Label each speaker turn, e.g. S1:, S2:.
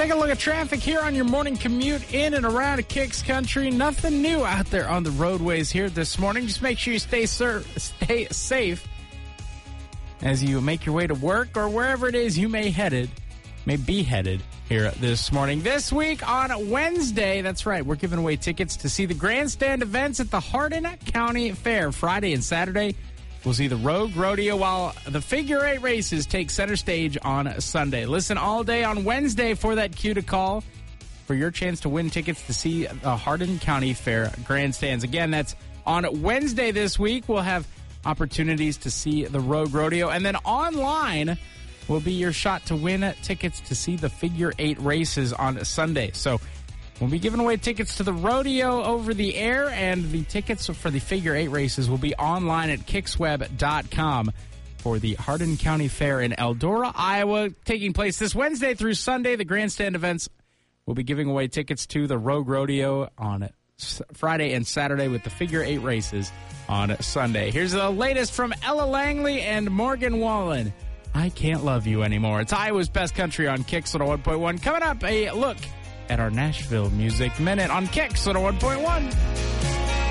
S1: Take a look at traffic here on your morning commute in and around Kicks Country. Nothing new out there on the roadways here this morning. Just make sure you stay safe as you make your way to work or wherever it is you may be headed here this morning. This week on Wednesday, that's right, we're giving away tickets to see the grandstand events at the Hardin County Fair. Friday and Saturday, we'll see the Rogue Rodeo, while the Figure 8 races take center stage on Sunday. Listen all day on Wednesday for that cue to call for your chance to win tickets to see the Hardin County Fair grandstands. Again, that's on Wednesday this week. We'll have opportunities to see the Rogue Rodeo, and then online will be your shot to win tickets to see the Figure 8 races on Sunday. So we'll be giving away tickets to the rodeo over the air, and the tickets for the Figure 8 races will be online at kicksweb.com for the Hardin County Fair in Eldora, Iowa, taking place this Wednesday through Sunday. The grandstand events will be giving away tickets to the Rogue Rodeo on Friday and Saturday, with the Figure 8 races on Sunday. Here's the latest from Ella Langley and Morgan Wallen. I Can't Love You Anymore. It's Iowa's Best Country on Kicks 101.1. Coming up, a look at our Nashville Music Minute on Kicks 101.1.